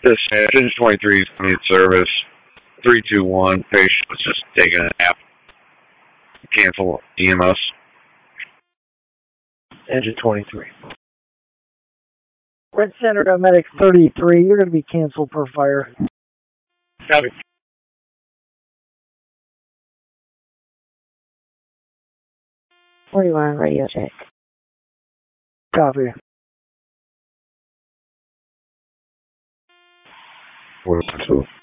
This Engine 23 is coming in service. 321. Patient was just taking a nap. Cancel EMS. Engine 23. Red Center Medic 33, you're going to be canceled per fire. Copy. 41 radio check. Copy. 42.